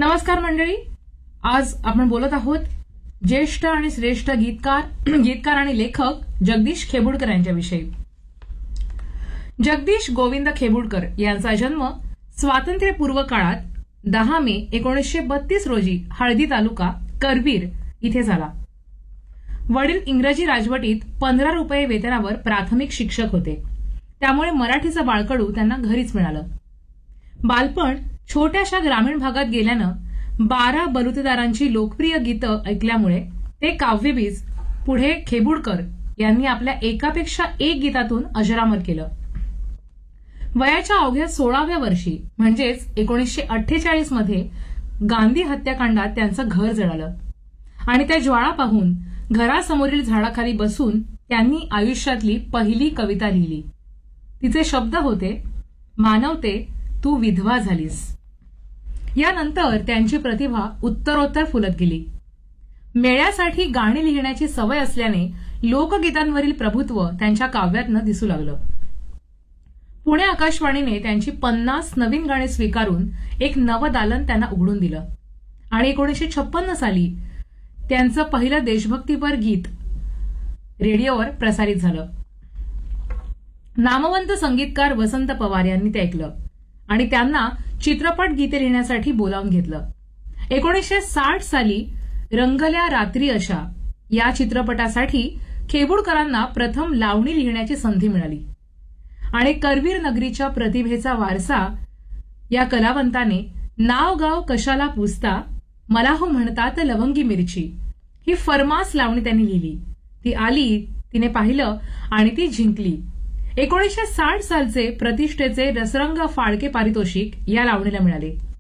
नमस्कार मंडळी, आज आपण बोलत आहोत ज्येष्ठ आणि श्रेष्ठ गीतकार आणि लेखक जगदीश खेबुडकर यांच्याविषयी. जगदीश गोविंद खेबुडकर यांचा जन्म स्वातंत्र्यपूर्व काळात 10 मे 1932 रोजी हळदी तालुका करवीर इथे झाला. वडील इंग्रजी राजवटीत 15 रुपये वेतनावर प्राथमिक शिक्षक होते, त्यामुळे मराठीचं बाळकडू त्यांना घरीच मिळालं. बालपण छोट्याशा ग्रामीण भागात गेल्यानं 12 बलुतेदारांची लोकप्रिय गीतं ऐकल्यामुळे ते काव्यबीज पुढे खेबुडकर यांनी आपल्या एकापेक्षा एक गीतातून अजरामर केलं. वयाच्या अवघ्या 16व्या वर्षी म्हणजेच 1948 मध्ये गांधी हत्याकांडात त्यांचं घर जळालं आणि त्या ज्वाळा पाहून घरासमोरील झाडाखाली बसून त्यांनी आयुष्यातली पहिली कविता लिहिली. तिचे शब्द होते, मानवते तू विधवा झालीस. यानंतर त्यांची प्रतिभा उत्तरोत्तर फुलत गेली. मेळ्यासाठी गाणी लिहिण्याची सवय असल्याने लोकगीतांवरील प्रभुत्व त्यांच्या काव्यातनं दिसू लागलं. पुणे आकाशवाणीने त्यांची 50 नवीन गाणी स्वीकारून एक नवं दालन त्यांना उघडून दिलं आणि 1956 साली त्यांचं पहिलं देशभक्तीपर गीत रेडिओवर प्रसारित झालं. नामवंत संगीतकार वसंत पवार यांनी ते ऐकलं आणि त्यांना चित्रपट गीते लिहिण्यासाठी बोलावून घेतलं. 1960 साली रंगल्या रात्री अशा या चित्रपटासाठी खेबुडकरांना प्रथम लावणी लिहिण्याची संधी मिळाली आणि करवीर नगरीच्या प्रतिभेचा वारसा या कलावंताने नाव गाव कशाला पुसता मला हो म्हणतात लवंगी मिरची ही फरमास लावणी त्यांनी लिहिली. ती आली, तिने पाहिलं आणि ती जिंकली. 1960 सालचे प्रतिष्ठेचे रसरंग फाळके पारितोषिक या लावणीला मिळाले.